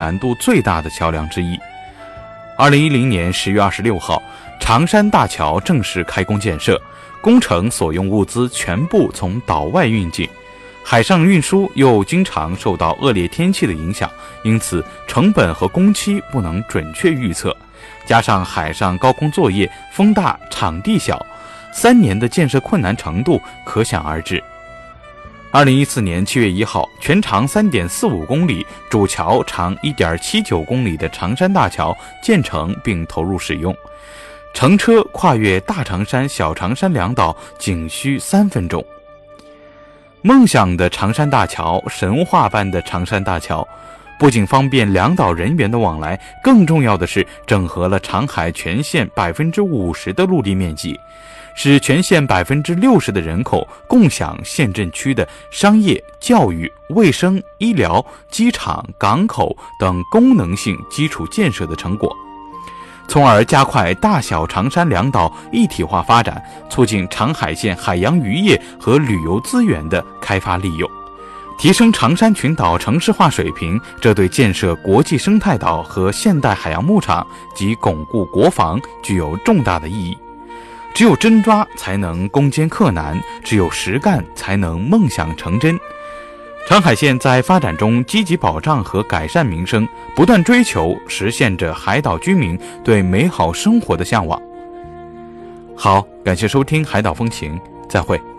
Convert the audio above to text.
难度最大的桥梁之一。2010年10月26号，长山大桥正式开工建设，工程所用物资全部从岛外运进，海上运输又经常受到恶劣天气的影响，因此成本和工期不能准确预测，加上海上高空作业，风大场地小，3年的建设困难程度可想而知。2014年7月1号，全长3.45公里、主桥长1.79公里的长山大桥建成并投入使用，乘车跨越大长山、小长山两岛仅需3分钟。梦想的长山大桥，神话般的长山大桥，不仅方便两岛人员的往来，更重要的是整合了长海全县50%的陆地面积，使全县60%的人口共享县镇区的商业、教育、卫生、医疗、机场、港口等功能性基础建设的成果，从而加快大小长山两岛一体化发展，促进长海县海洋渔业和旅游资源的开发利用，提升长山群岛城市化水平，这对建设国际生态岛和现代海洋牧场及巩固国防具有重大的意义。只有真抓才能攻坚克难，只有实干才能梦想成真。长海县在发展中积极保障和改善民生，不断追求实现着海岛居民对美好生活的向往。好，感谢收听海岛风情，再会。